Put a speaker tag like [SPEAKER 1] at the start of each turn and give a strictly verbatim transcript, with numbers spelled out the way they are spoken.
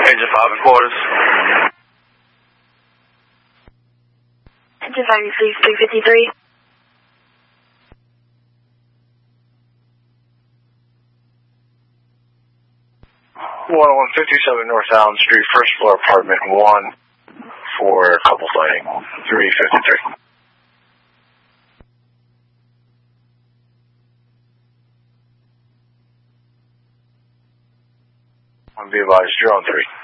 [SPEAKER 1] Engine five and quarters.
[SPEAKER 2] Engine five, please, three fifty-three.
[SPEAKER 1] one oh one fifty-seven North Allen Street, first floor, apartment one, for couple sighting, three fifty-three. One be advised, you're on three.